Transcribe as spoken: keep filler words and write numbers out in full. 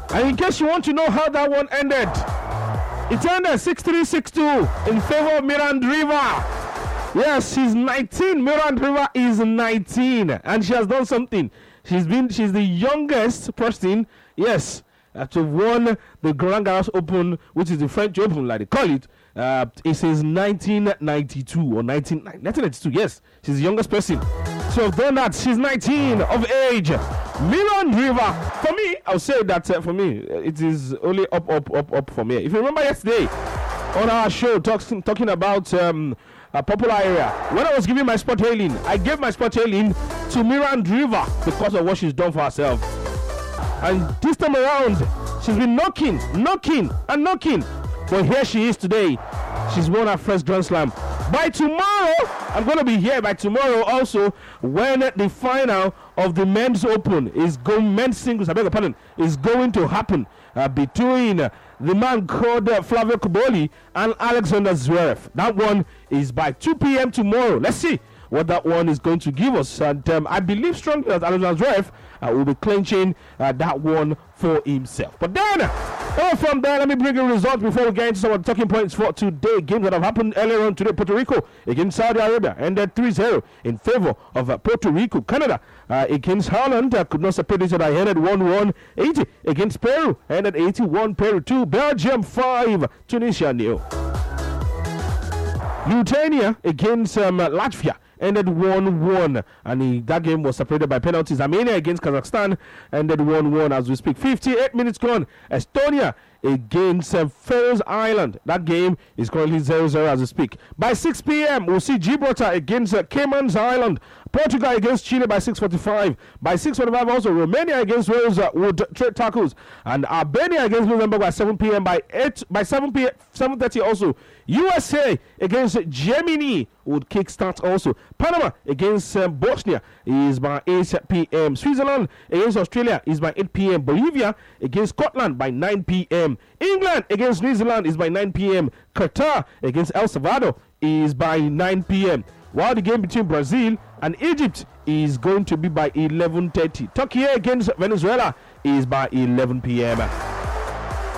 And in case you want to know how that one ended, it ended six three six two in favor of Mirandriva. Yes, she's nineteen. Mirandriva is nineteen, and she has done something. She's been she's the youngest person, yes, uh, to have won the Grand Garage Open, which is the French Open, like they call it. Uh, it says nineteen ninety-two or nineteen ninety-two. Yes, she's the youngest person. So I've done that. She's nineteen of age. Mirandriva. For me, I'll say that uh, for me, it is only up, up, up, up for me. If you remember yesterday on our show, talks, talking about um, a popular area, when I was giving my spot hailing, I gave my spot hailing to Mirandriva because of what she's done for herself. And this time around, she's been knocking, knocking, and knocking. But here she is today. She's won her first Grand Slam. By tomorrow, I'm going to be here by tomorrow also when the final of the men's open is going, men's singles, I beg your pardon, is going to happen uh, between uh, the man called uh, Flavio Cobolli and Alexander Zverev. That one is by two p.m. tomorrow. Let's see what that one is going to give us. And um, I believe strongly that Alexander Zverev uh, will be clinching uh, that one for himself. But then, uh, from there, let me bring you results before we get into some of the talking points for today. Games that have happened earlier on today. Puerto Rico against Saudi Arabia ended three zero in favor of uh, Puerto Rico. Canada uh, against Holland uh, could not separate each other. Ended one one. Haiti against Peru ended eighty-one. Peru two. Belgium five. Tunisia nil. Lithuania against um, Latvia ended one one, and the, that game was separated by penalties. Armenia against Kazakhstan ended one one as we speak. fifty-eight minutes gone. Estonia against uh, Faroes Island. That game is currently zero zero as we speak. By six p.m., we'll see Gibraltar against uh, Cayman's Island. Portugal against Chile by six forty-five. By six forty-five also, Romania against Wales uh, would trade tackles. And Albania against Luxembourg by seven p.m. By eight, by seven p.m. seven thirty also, U S A against Germany would kickstart also. Panama against um, Bosnia is by eight p.m. Switzerland against Australia is by eight p.m. Bolivia against Scotland by nine p.m. England against New Zealand is by nine p.m. Qatar against El Salvador is by nine p.m. While the game between Brazil and Egypt is going to be by eleven thirty. Turkey against Venezuela is by eleven p.m.